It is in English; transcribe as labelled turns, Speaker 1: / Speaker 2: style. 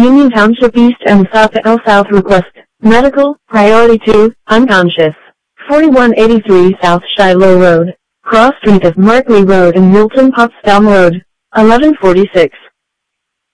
Speaker 1: Union Township East and South L South request. Medical, priority 2, unconscious. 4183 South Shiloh Road. Cross Street of Markley Road and Milton Potsdam Road. 1146.